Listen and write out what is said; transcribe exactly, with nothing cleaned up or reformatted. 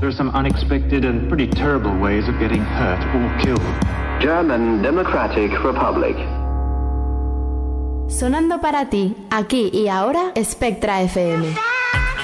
There are some unexpected and pretty terrible ways of getting hurt or killed. German Democratic Republic. Sonando para ti, aquí y ahora, Spectra F M.